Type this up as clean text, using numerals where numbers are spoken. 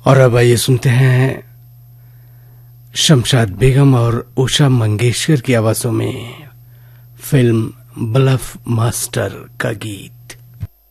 और अब आइए सुनते हैं शमशाद बेगम और उषा मंगेशकर की आवाजों में फिल्म ब्लफ मास्टर का गीत।